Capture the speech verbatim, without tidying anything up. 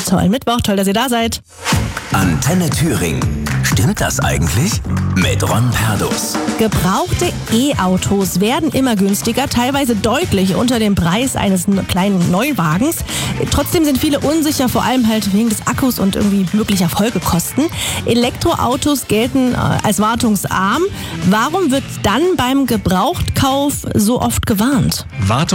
tollen Mittwoch. Toll, dass ihr da seid. Antenne Thüringen. Stimmt das eigentlich? Mit Ron Perdus. Gebrauchte E-Autos werden immer günstiger, teilweise deutlich unter dem Preis eines kleinen Neuwagens. Trotzdem sind viele unsicher, vor allem halt wegen des Akkus und irgendwie möglicher Folgekosten. Elektroautos gelten als wartungsarm. Warum wird dann beim Gebrauchtkauf so oft gewarnt? Wartung